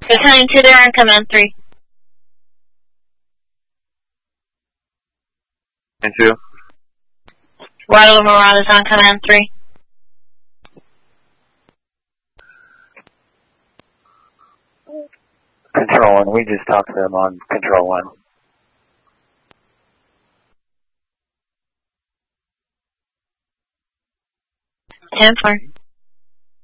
Returning to there on command 3. And 2. Guadalupe Morales on command 3. Control 1, we just talked to them on Control 1. 10-4.